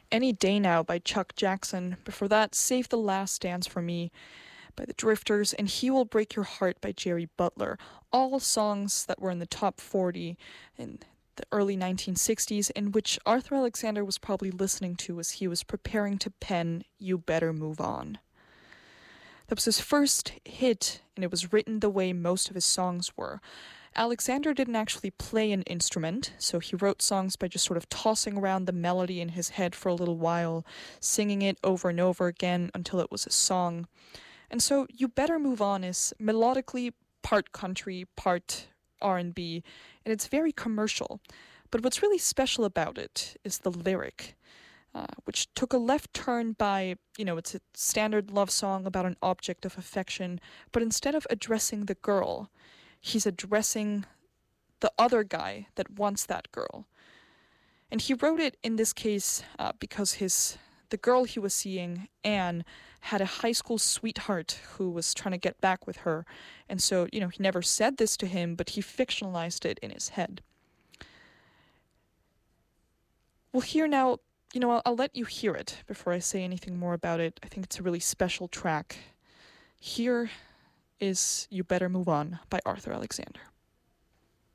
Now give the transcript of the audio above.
Any Day Now by Chuck Jackson. Before that, Save the Last Dance for Me by the Drifters, and He Will Break Your Heart by Jerry Butler. All songs that were in the top 40 in the early 1960s, in which Arthur Alexander was probably listening to as he was preparing to pen You Better Move On. That was his first hit, and it was written the way most of his songs were. Alexander didn't actually play an instrument, so he wrote songs by just sort of tossing around the melody in his head for a little while, singing it over and over again until it was a song. And so You Better Move On is melodically part country, part R&B, and it's very commercial. But what's really special about it is the lyric, which took a left turn by, it's a standard love song about an object of affection, but instead of addressing the girl, he's addressing the other guy that wants that girl. And he wrote it in this case because the girl he was seeing, Anne, had a high school sweetheart who was trying to get back with her. And so, he never said this to him, but he fictionalized it in his head. Well, here now, I'll let you hear it before I say anything more about it. I think it's a really special track. Here is You Better Move On by Arthur Alexander.